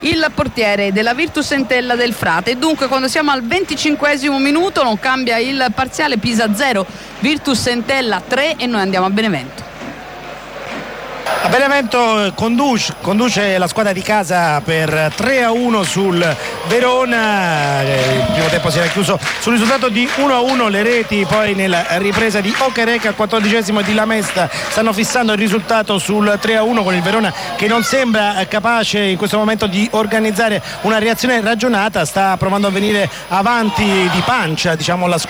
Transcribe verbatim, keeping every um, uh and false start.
il portiere della Virtus Entella del Frate. Dunque, quando siamo al venticinquesimo minuto non cambia il parziale, Pisa zero, Virtus Entella tre, e noi andiamo a Benevento. A Benevento conduce, conduce la squadra di casa per tre a uno sul Verona. Il primo tempo si era chiuso sul risultato di uno a uno. Le reti poi nella ripresa di Okereke al quattordicesimo e di Lamesta stanno fissando il risultato sul tre a uno, con il Verona che non sembra capace in questo momento di organizzare una reazione ragionata. Sta provando a venire avanti di pancia, diciamo, la squadra